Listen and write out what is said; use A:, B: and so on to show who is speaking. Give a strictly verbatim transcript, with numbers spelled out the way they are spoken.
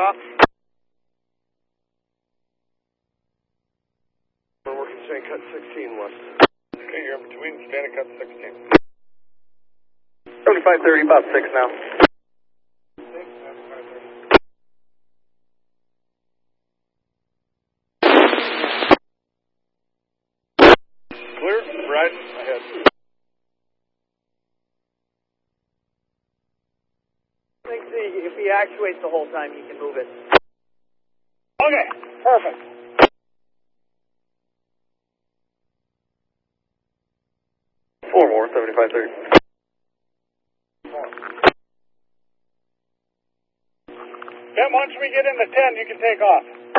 A: Off.
B: We're working Stand Cut sixteen west.
A: Okay, you're in between Stand Cut sixteen.
B: seventy-five thirty, about six now.
A: Clear, right ahead.
C: I think the, if he actuates the whole time, he can move it.
A: Okay, perfect.
B: Four more, seventy-five thirty.
A: Then once we get into ten, you can take off.